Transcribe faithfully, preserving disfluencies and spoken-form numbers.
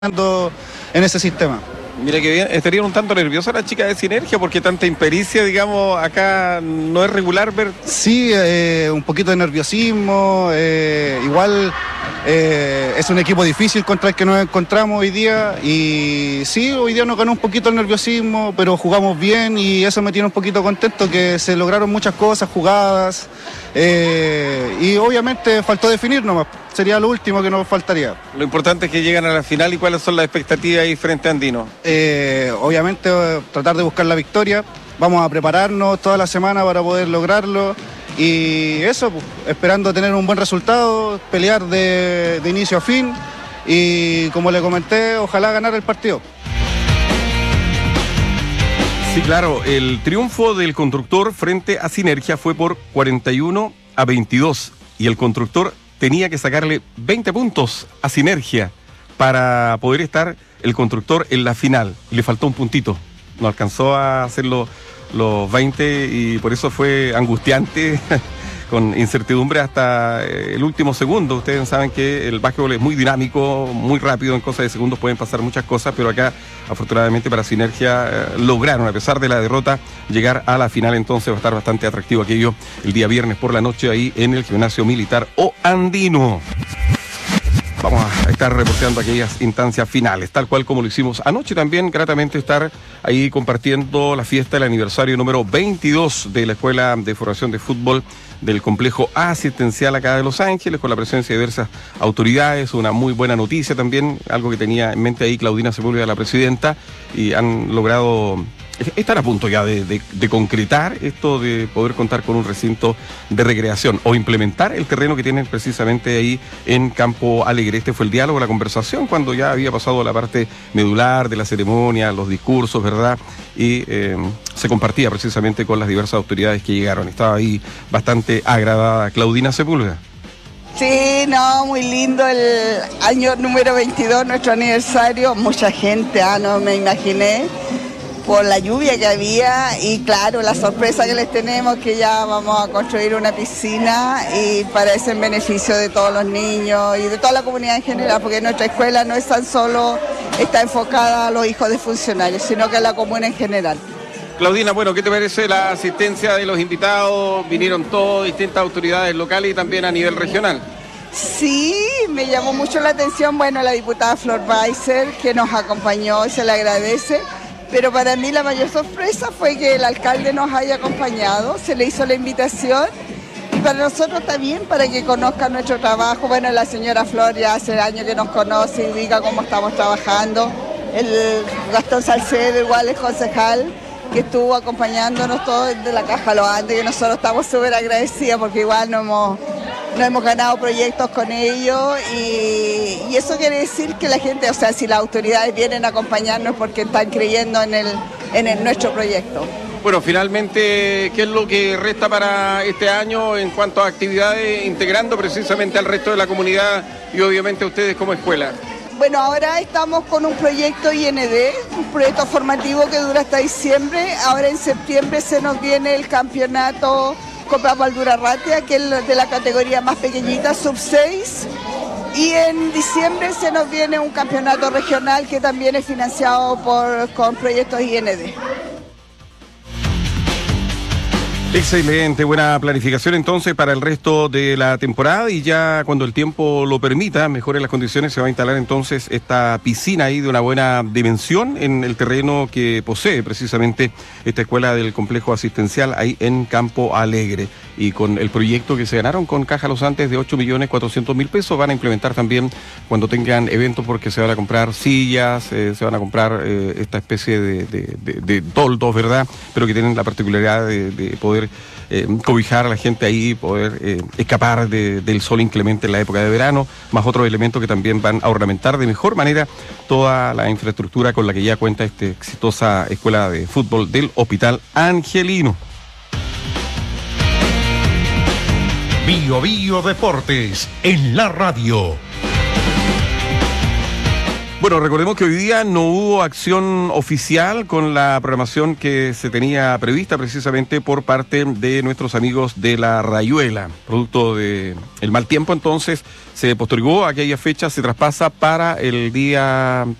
en ese sistema. Mira que bien, estaría un tanto nerviosa la chica de Sinergia porque tanta impericia, digamos, acá no es regular ver. Sí, eh, un poquito de nerviosismo, eh, igual eh, es un equipo difícil contra el que nos encontramos hoy día y sí, hoy día nos ganó un poquito el nerviosismo, pero jugamos bien y eso me tiene un poquito contento, que se lograron muchas cosas, jugadas, eh, y obviamente faltó definir nomás. Sería lo último que nos faltaría. Lo importante es que llegan a la final. ¿Y cuáles son las expectativas ahí frente a Andino? Eh, obviamente tratar de buscar la victoria. Vamos a prepararnos toda la semana para poder lograrlo. Y eso, pues, esperando tener un buen resultado, pelear de, de inicio a fin. Y como le comenté, ojalá ganar el partido. Sí, claro, el triunfo del Constructor frente a Sinergia fue por cuarenta y uno a veintidós. Y el Constructor tenía que sacarle veinte puntos a Sinergia para poder estar el Constructor en la final. Le faltó un puntito, no alcanzó a hacer los, los veinte y por eso fue angustiante, con incertidumbre hasta el último segundo. Ustedes saben que el básquetbol es muy dinámico, muy rápido, en cosas de segundos pueden pasar muchas cosas, pero acá afortunadamente para Sinergia eh, lograron, a pesar de la derrota, llegar a la final. Entonces va a estar bastante atractivo aquello el día viernes por la noche ahí en el Gimnasio Militar O Andino. Vamos a estar reporteando aquellas instancias finales, tal cual como lo hicimos anoche. También gratamente estar ahí compartiendo la fiesta del aniversario número veintidós de la Escuela de Formación de Fútbol del Complejo Asistencial acá de Los Ángeles, con la presencia de diversas autoridades. Una muy buena noticia también, algo que tenía en mente ahí Claudina Sepúlveda, la presidenta, y han logrado estar a punto ya de, de, de concretar esto de poder contar con un recinto de recreación o implementar el terreno que tienen precisamente ahí en Campo Alegre. Este fue el diálogo, la conversación, cuando ya había pasado la parte medular de la ceremonia, los discursos, ¿verdad? Y eh, se compartía precisamente con las diversas autoridades que llegaron. Estaba ahí bastante agradada Claudina Sepúlveda. Sí, no, muy lindo el año número veintidós, nuestro aniversario. Mucha gente, ah, no me imaginé, por la lluvia que había y claro, la sorpresa que les tenemos, que ya vamos a construir una piscina y para ese en beneficio de todos los niños y de toda la comunidad en general, porque nuestra escuela no es tan solo, está enfocada a los hijos de funcionarios, sino que a la comuna en general. Claudina, bueno, ¿qué te parece la asistencia de los invitados? Vinieron todas distintas autoridades locales y también a nivel regional. Sí, me llamó mucho la atención, bueno, la diputada Flor Weiser, que nos acompañó y se le agradece. Pero para mí la mayor sorpresa fue que el alcalde nos haya acompañado, se le hizo la invitación y para nosotros también, para que conozcan nuestro trabajo. Bueno, la señora Flor ya hace años que nos conoce y diga cómo estamos trabajando. El Gastón Salcedo igual es concejal, que estuvo acompañándonos todos desde la Caja Los Andes, que nosotros estamos súper agradecidos porque igual no hemos... No hemos ganado proyectos con ellos y, y eso quiere decir que la gente, o sea, si las autoridades vienen a acompañarnos porque están creyendo en, el, en el, nuestro proyecto. Bueno, finalmente, ¿qué es lo que resta para este año en cuanto a actividades, integrando precisamente al resto de la comunidad y obviamente a ustedes como escuela? Bueno, ahora estamos con un proyecto I N D, un proyecto formativo que dura hasta diciembre. Ahora en septiembre se nos viene el campeonato Copa Valdurarratia, que es de la categoría más pequeñita, sub seis, y en diciembre se nos viene un campeonato regional que también es financiado por, con proyectos I N D. Excelente, buena planificación entonces para el resto de la temporada y ya cuando el tiempo lo permita, mejores las condiciones, se va a instalar entonces esta piscina ahí de una buena dimensión en el terreno que posee precisamente esta escuela del complejo asistencial ahí en Campo Alegre. Y con el proyecto que se ganaron con Caja Los Andes de ocho millones cuatrocientos mil pesos, van a implementar también cuando tengan eventos, porque se van a comprar sillas, eh, se van a comprar eh, esta especie de, de, de, de toldos, ¿verdad? Pero que tienen la particularidad de, de poder eh, cobijar a la gente ahí, poder eh, escapar de, del sol inclemente en la época de verano, más otros elementos que también van a ornamentar de mejor manera toda la infraestructura con la que ya cuenta esta exitosa escuela de fútbol del Hospital Angelino. Bio Bio Deportes en la radio. Bueno, recordemos que hoy día no hubo acción oficial con la programación que se tenía prevista precisamente por parte de nuestros amigos de la Rayuela. Producto de el mal tiempo, entonces se postergó aquella fecha, se traspasa para el día